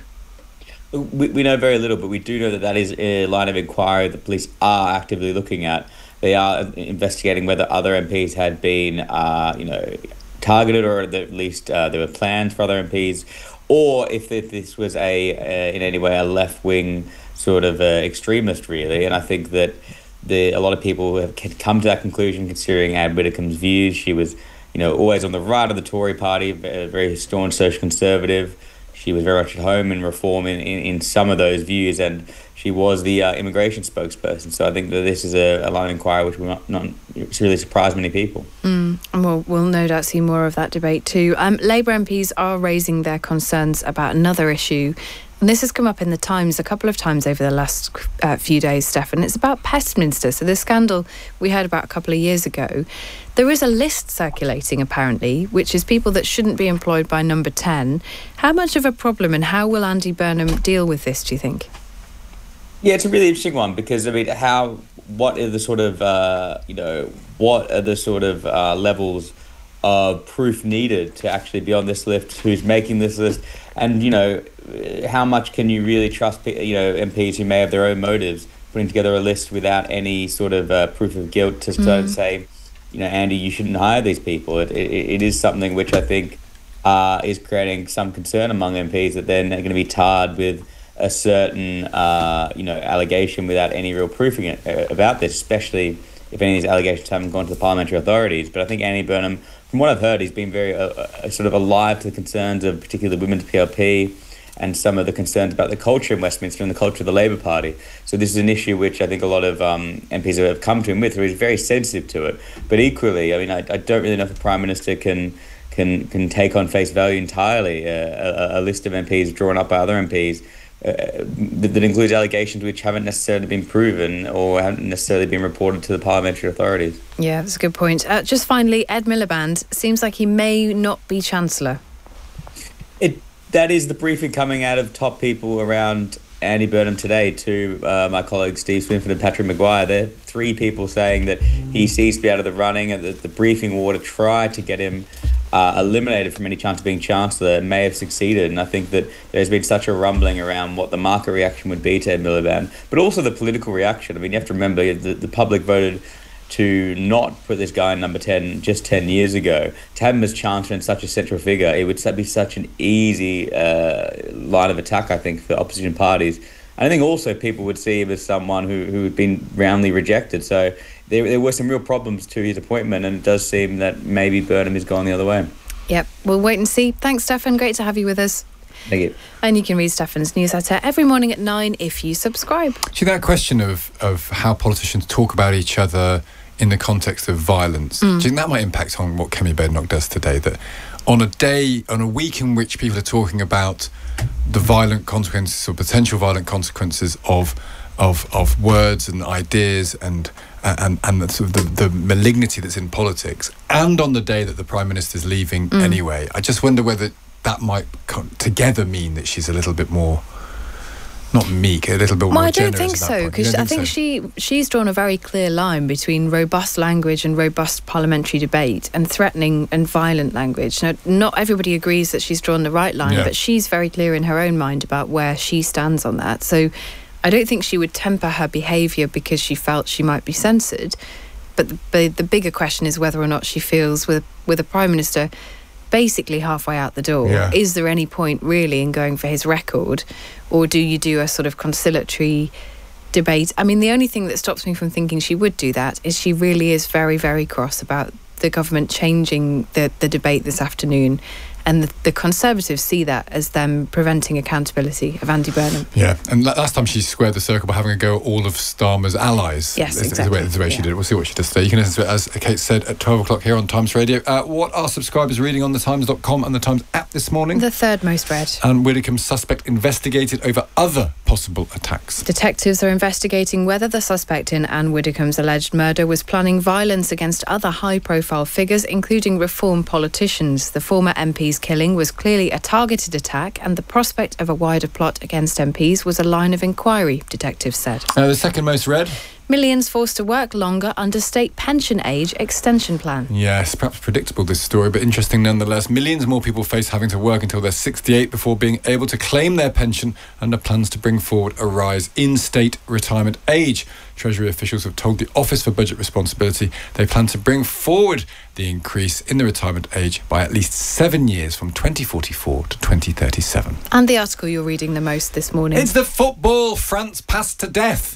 We, we know very little, but we do know that that is a line of inquiry the police are actively looking at. They are investigating whether other M Ps had been, uh, you know, targeted, or at least uh, there were plans for other M Ps, or if, if this was a uh, in any way a left-wing sort of uh, extremist, really. And I think that the a lot of people have come to that conclusion considering Anne Widdecombe's views. She was, you know, always on the right of the Tory party, a very staunch social conservative. she was very much at home in reform in, in, in some of those views, and she was the uh, immigration spokesperson. So I think that this is a, a line of inquiry which will not, not really surprise many people. Mm, and we'll, we'll no doubt see more of that debate too. Um, Labour M Ps are raising their concerns about another issue. And this has come up in the Times a couple of times over the last uh, few days, Stefan. It's about Pestminster. So the scandal we heard about a couple of years ago. There is a list circulating, apparently, which is people that shouldn't be employed by Number ten. How much of a problem, and how will Andy Burnham deal with this, do you think? Yeah, it's a really interesting one because, I mean, how, what are the sort of, uh, you know, what are the sort of uh, levels of proof needed to actually be on this list? Who's making this list? And, you know, how much can you really trust, you know, M Ps who may have their own motives, putting together a list without any sort of uh, proof of guilt to mm. say, you know, Andy, you shouldn't hire these people. It, it, it is something which I think uh, is creating some concern among M Ps that they're going to be tarred with a certain, uh, you know, allegation without any real proofing it, uh, about this, especially if any of these allegations haven't gone to the parliamentary authorities. But I think Andy Burnham, from what I've heard, he's been very uh, uh, sort of alive to the concerns of particularly the Women's P L P and some of the concerns about the culture in Westminster and the culture of the Labour Party. So this is an issue which I think a lot of um, M Ps have come to him with, who is very sensitive to it. But equally, I mean, I, I don't really know if the Prime Minister can can can take on face value entirely uh, a, a list of M Ps drawn up by other M Ps uh, that, that includes allegations which haven't necessarily been proven or haven't necessarily been reported to the parliamentary authorities. Yeah, that's a good point. Uh, just finally, Ed Miliband seems like he may not be Chancellor. It That is the briefing coming out of top people around Andy Burnham today to uh, my colleagues Steve Swinford and Patrick Maguire. There are three people saying that he seems to be out of the running and that the briefing war to try to get him uh, eliminated from any chance of being Chancellor may have succeeded. And I think that there's been such a rumbling around what the market reaction would be to Ed Miliband, but also the political reaction. I mean, you have to remember the, the public voted to not put this guy in number ten just ten years ago. To have him as Chancellor and such a central figure, it would be such an easy uh, line of attack, I think, for opposition parties. And I think also people would see him as someone who, who had been roundly rejected. So there, there were some real problems to his appointment, and it does seem that maybe Burnham is going the other way. Yep, we'll wait and see. Thanks, Stefan. Great to have you with us. Thank you. And you can read Stefan's newsletter every morning at nine if you subscribe. See, that question of, of how politicians talk about each other in the context of violence, mm. do you think that might impact on what Kemi Badenoch does today? That on a day, on a week in which people are talking about the violent consequences or potential violent consequences of of of words and ideas and and and the, sort of the, the malignity that's in politics, and on the day that the Prime Minister is leaving mm. anyway, I just wonder whether that might co- together mean that she's a little bit more, not meek, a little bit well, more I don't generous think at that so, point. because I think think so? she she's drawn a very clear line between robust language and robust parliamentary debate and threatening and violent language. Now, not everybody agrees that she's drawn the right line, Yeah. but she's very clear in her own mind about where she stands on that. So I don't think she would temper her behaviour because she felt she might be censored. But the, the, the bigger question is whether or not she feels with with a Prime Minister basically halfway out the door, Yeah. is there any point really in going for his record, or do you do a sort of conciliatory debate? I mean, the only thing that stops me from thinking she would do that is she really is very, very cross about the government changing the, the debate this afternoon, and the, the Conservatives see that as them preventing accountability of Andy Burnham. Yeah, and la- last time she squared the circle by having a go at all of Starmer's allies. Yes, Is- is exactly. the way, is the way she Yeah. did it. We'll see what she does today. You can listen to it, as Kate said, at twelve o'clock here on Times Radio. Uh, what are subscribers reading on the times dot com and the Times app this morning? The third most read. Anne Widdecombe's suspect investigated over other possible attacks. Detectives are investigating whether the suspect in Anne Widdecombe's alleged murder was planning violence against other high-profile figures, including Reform politicians. The former M P's killing was clearly a targeted attack, and the prospect of a wider plot against M Ps was a line of inquiry, detectives said. Uh, the second most read? Millions forced to work longer under state pension age extension plan. Yes, perhaps predictable, this story, but interesting nonetheless. Millions more people face having to work until they're sixty-eight before being able to claim their pension, under plans to bring forward a rise in state retirement age. Treasury officials have told the Office for Budget Responsibility they plan to bring forward the increase in the retirement age by at least seven years, from twenty forty-four to twenty thirty-seven. And the article you're reading the most this morning. It's the football. France passed to death.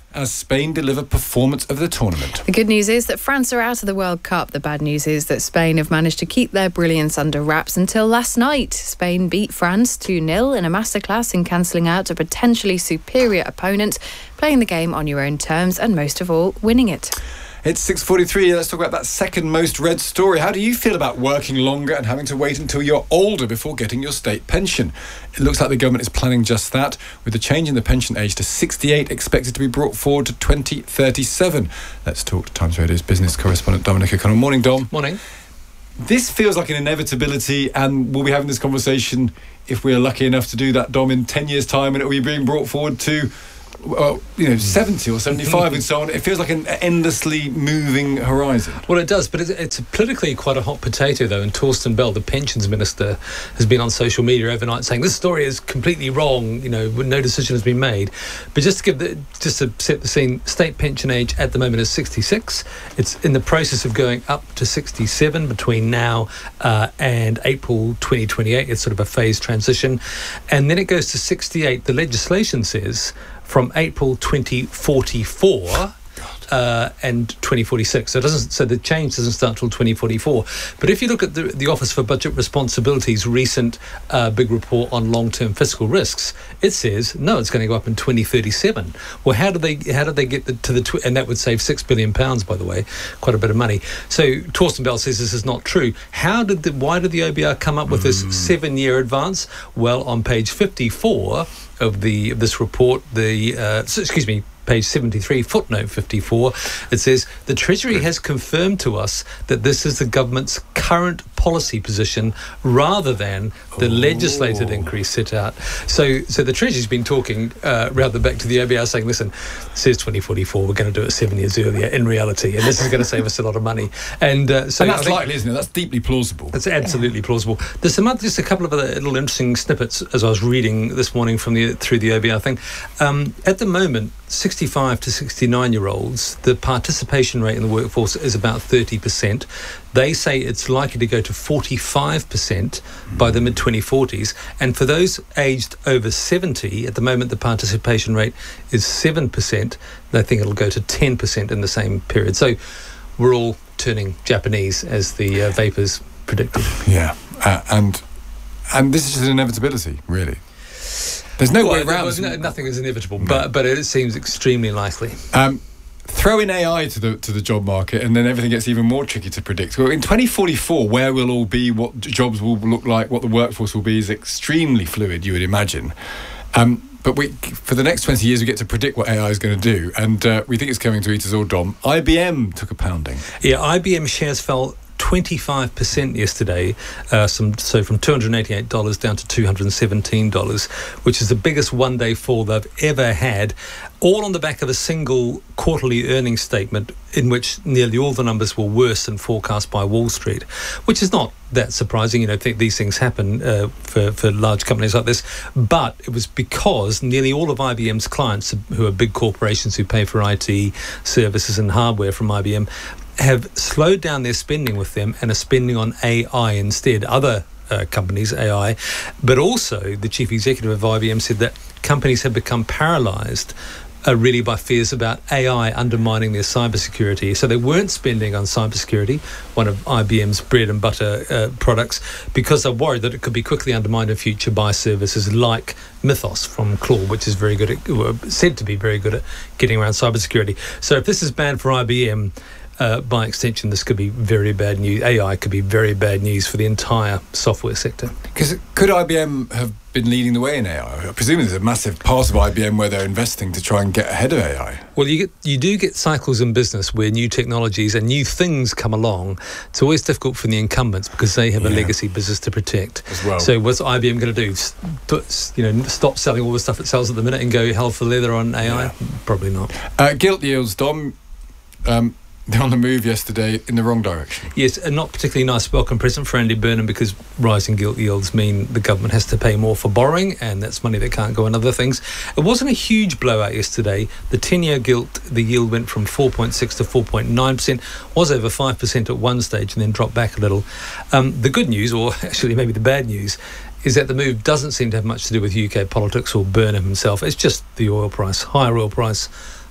as Spain deliver performance of the tournament. The good news is that France are out of the World Cup. The bad news is that Spain have managed to keep their brilliance under wraps until last night. Spain beat France two nil in a masterclass in cancelling out a potentially superior opponent, playing the game on your own terms and, most of all, winning it. It's six forty-three. Let's talk about that second most read story. How do you feel about working longer and having to wait until you're older before getting your state pension? It looks like the government is planning just that, with the change in the pension age to sixty-eight expected to be brought forward to twenty thirty-seven. Let's talk to Times Radio's business correspondent Dominic O'Connell. Morning, Dom. Morning. This feels like an inevitability, and we'll be having this conversation, if we're lucky enough to do that, Dom, in ten years' time, and it will be being brought forward to well, you know, seventy or seventy-five and so on. It feels like an endlessly moving horizon. Well, it does, but it's, it's politically quite a hot potato, though, and Torsten Bell, the pensions minister, has been on social media overnight saying this story is completely wrong, you know, no decision has been made. But just to give the, just to set the scene, state pension age at the moment is sixty-six. It's in the process of going up to sixty-seven between now uh, and April twenty twenty-eight. It's sort of a phased transition. And then it goes to sixty-eight. The legislation says from April twenty forty-four uh, and twenty forty-six. So it doesn't. So the change doesn't start till twenty forty-four. But if you look at the, the Office for Budget Responsibility's recent uh, big report on long-term fiscal risks, it says no, it's going to go up in twenty thirty-seven. Well, how did they how did they get the, to the tw- and that would save six billion pounds, by the way, quite a bit of money. So Torsten Bell says this is not true. How did the why did the O B R come up with this mm. seven-year advance? Well, on page fifty-four of the of this report, the uh, excuse me. page seventy-three, footnote fifty-four, it says, the Treasury has confirmed to us that this is the government's current policy position rather than the oh. legislated increase set out. So so the Treasury's been talking uh, rather back to the O B R saying, listen, it says twenty forty-four, we're going to do it seven years earlier in reality, and this is going to save us a lot of money. And, uh, so and that's likely, isn't it? That's deeply plausible. That's absolutely plausible. There's some other, just a couple of other little interesting snippets as I was reading this morning from the through the O B R thing. Um, at the moment, sixty-five to sixty-nine year olds, the participation rate in the workforce is about thirty percent. They say it's likely to go to forty-five percent by the mid twenty forties. And for those aged over seventy, at the moment the participation rate is seven percent. They think it'll go to ten percent in the same period. So we're all turning Japanese, as the uh, vapors predicted. Yeah, uh, and and this is just an inevitability, really. There's no well, way around there, no, nothing is inevitable, no. but but it seems extremely likely. Um, throw in A I to the to the job market, and then everything gets even more tricky to predict. Well, in twenty forty-four, where we'll all be, what jobs will look like, what the workforce will be, is extremely fluid, you would imagine. Um, but we, for the next twenty years, we get to predict what A I is going to do, and uh, we think it's coming to eat us all, Dom. I B M took a pounding. Yeah, I B M shares fell twenty-five percent yesterday, uh, some, so from two hundred eighty-eight dollars down to two hundred seventeen dollars, which is the biggest one-day fall they've ever had, all on the back of a single quarterly earnings statement in which nearly all the numbers were worse than forecast by Wall Street, which is not that surprising. You know, I think these things happen uh, for, for large companies like this, but it was because nearly all of I B M's clients, who are big corporations who pay for I T services and hardware from I B M, have slowed down their spending with them and are spending on A I instead. Other uh, companies, A I, but also the chief executive of I B M said that companies have become paralysed uh, really by fears about A I undermining their cybersecurity. So they weren't spending on cybersecurity, one of I B M's bread and butter uh, products, because they're worried that it could be quickly undermined in future by services like Mythos from Claw, which is very good at, well, said to be very good at getting around cybersecurity. So if this is bad for I B M, Uh, by extension, this could be very bad news. A I could be very bad news for the entire software sector. Because could I B M have been leading the way in A I? I presume there's a massive part of I B M where they're investing to try and get ahead of A I. Well, you get you do get cycles in business where new technologies and new things come along. It's always difficult for the incumbents because they have yeah. a legacy business to protect. As well. So what's I B M going to do? St- you know, stop selling all the stuff it sells at the minute and go hell for leather on A I? Yeah. Probably not. Uh, gilt yields, Dom. Um, They're on the move yesterday in the wrong direction. Yes, a not particularly nice welcome present for Andy Burnham, because rising gilt yields mean the government has to pay more for borrowing, and that's money that can't go on other things. It wasn't a huge blowout yesterday. The ten-year gilt, the yield went from four point six to four point nine percent, was over five percent at one stage and then dropped back a little. Um, the good news, or actually maybe the bad news, is that the move doesn't seem to have much to do with U K politics or Burnham himself. It's just the oil price, higher oil price,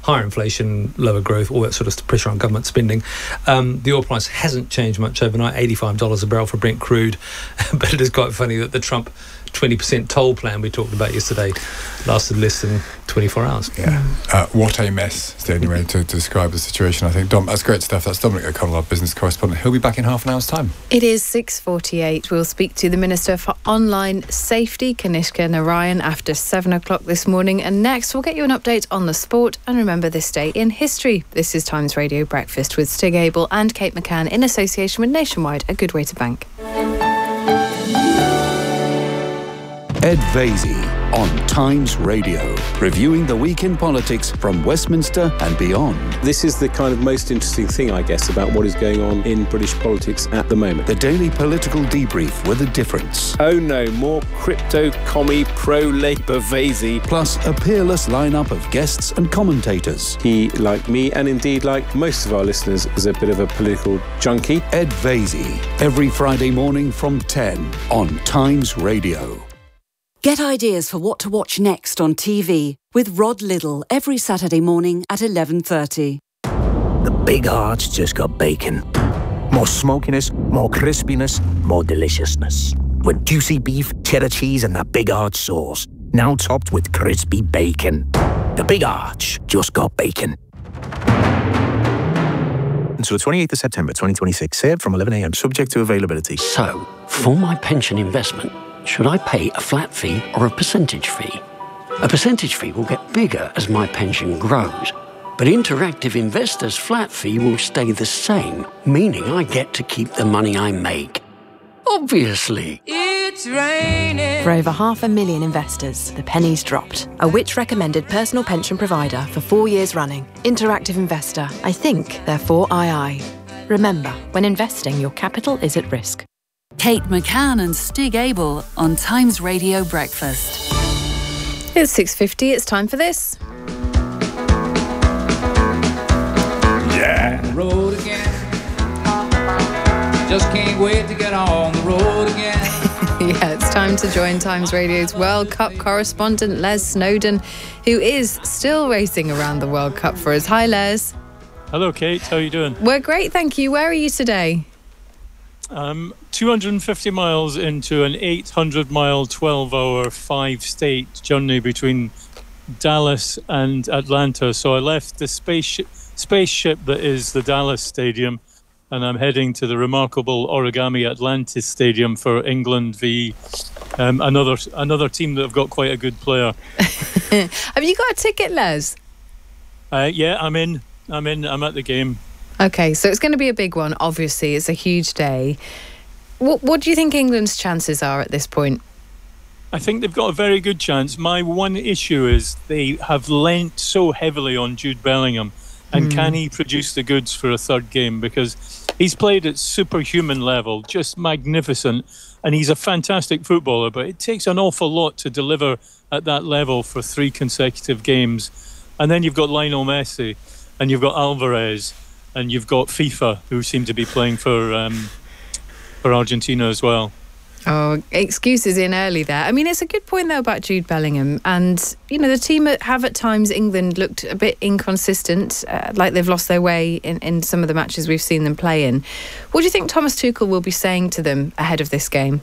higher inflation, lower growth, all that sort of pressure on government spending. Um, the oil price hasn't changed much overnight, eighty-five dollars a barrel for Brent crude. But it is quite funny that the Trump twenty percent toll plan we talked about yesterday lasted less than twenty-four hours. Yeah. Uh, what a mess is the only way to, to describe the situation, I think. Dom, that's great stuff. That's Dominic O'Connell, our business correspondent. He'll be back in half an hour's time. It is six forty-eight. We'll speak to the Minister for Online Safety, Kanishka Narayan, after seven o'clock this morning. And next, we'll get you an update on the sport and remember this day in history. This is Times Radio Breakfast with Stig Abel and Kate McCann in association with Nationwide, a good way to bank. Ed Vasey on Times Radio, reviewing the week in politics from Westminster and beyond. This is the kind of most interesting thing, I guess, about what is going on in British politics at the moment. The daily political debrief with a difference. Oh no, more crypto, commie, pro-Labour Vasey. Plus a peerless lineup of guests and commentators. He, like me, and indeed like most of our listeners, is a bit of a political junkie. Ed Vasey, every Friday morning from ten on Times Radio. Get ideas for what to watch next on T V with Rod Liddle every Saturday morning at eleven thirty. The Big Arch just got bacon. More smokiness, more crispiness, more deliciousness. With juicy beef, cheddar cheese and that Big Arch sauce. Now topped with crispy bacon. The Big Arch just got bacon. Until the twenty-eighth of September twenty twenty-six. Served from eleven a.m. subject to availability. So, for my pension investment, should I pay a flat fee or a percentage fee? A percentage fee will get bigger as my pension grows, but Interactive Investor's flat fee will stay the same, meaning I get to keep the money I make. Obviously. It's raining. For over half a million investors, the penny's dropped. A Which-recommended personal pension provider for four years running. Interactive Investor. I think, therefore I I. Remember, when investing, your capital is at risk. Kate McCann and Stig Abel on Times Radio Breakfast. It's six fifty. It's time for this. Yeah. Road again. Just can't wait to get on the road again. Yeah, it's time to join Times Radio's World Cup correspondent Les Snowdon, who is still racing around the World Cup for us. Hi, Les. Hello, Kate. How are you doing? We're great, thank you. Where are you today? Um, two hundred fifty miles into an eight hundred mile, twelve hour, five state journey between Dallas and Atlanta. So I left the spaceship, spaceship that is the Dallas Stadium, and I'm heading to the remarkable Origami Atlantis Stadium for England v um, another another team that have got quite a good player. Have you got a ticket, Les? Uh, yeah, I'm in. I'm in. I'm at the game. Okay, so it's going to be a big one, obviously. It's a huge day. What, what do you think England's chances are at this point? I think they've got a very good chance. My one issue is they have lent so heavily on Jude Bellingham. And mm. can he produce the goods for a third game? Because he's played at superhuman level, just magnificent. And he's a fantastic footballer, but it takes an awful lot to deliver at that level for three consecutive games. And then you've got Lionel Messi, and you've got Alvarez, and you've got FIFA, who seem to be playing for um, for Argentina as well. Oh, excuses in early there. I mean, it's a good point, though, about Jude Bellingham. And, you know, the team have at times, England, looked a bit inconsistent, uh, like they've lost their way in, in some of the matches we've seen them play in. What do you think Thomas Tuchel will be saying to them ahead of this game?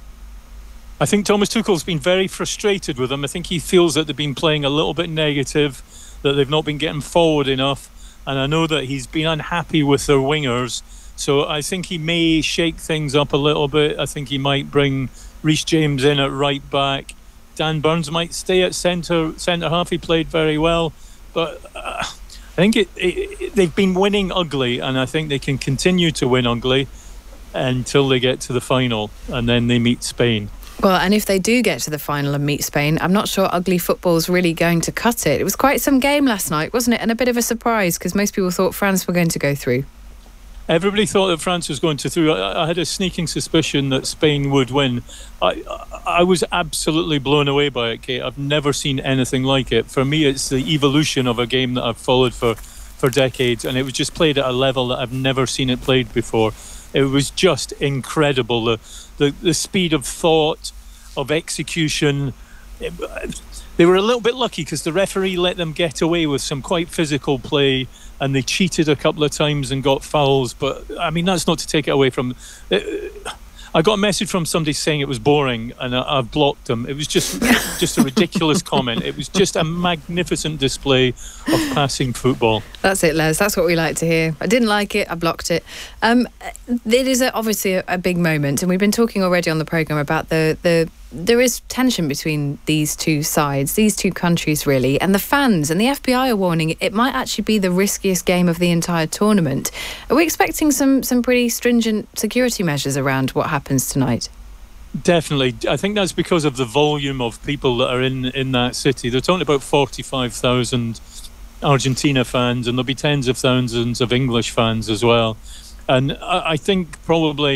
I think Thomas Tuchel's been very frustrated with them. I think he feels that they've been playing a little bit negative, that they've not been getting forward enough. And I know that he's been unhappy with their wingers. So I think he may shake things up a little bit. I think he might bring Reece James in at right back. Dan Burns might stay at centre centre half. He played very well. But uh, I think it, it, it, they've been winning ugly, and I think they can continue to win ugly until they get to the final, and then they meet Spain. Well, and if they do get to the final and meet Spain, I'm not sure ugly football's really going to cut it. It was quite some game last night, wasn't it? And a bit of a surprise, because most people thought France were going to go through. Everybody thought that France was going to through. I, I had a sneaking suspicion that Spain would win. I, I was absolutely blown away by it, Kate. I've never seen anything like it. For me, it's the evolution of a game that I've followed for, for decades, and it was just played at a level that I've never seen it played before. It was just incredible. The, the, the speed of thought, of execution, it, they were a little bit lucky because the referee let them get away with some quite physical play, and they cheated a couple of times and got fouls. But I mean, that's not to take it away from. Uh, I got a message from somebody saying it was boring, and I, I've blocked them. It was just just a ridiculous comment. It was just a magnificent display of passing football. That's it, Les. That's what we like to hear. I didn't like it. I blocked it. Um, it is a, obviously a, a big moment, and we've been talking already on the programme about the the. There is tension between these two sides, these two countries, really, and the fans. And the F B I are warning it might actually be the riskiest game of the entire tournament. Are we expecting some some pretty stringent security measures around what happens tonight? Definitely. I think that's because of the volume of people that are in, in that city. They're talking about forty-five thousand Argentina fans, and there'll be tens of thousands of English fans as well. And I, I think probably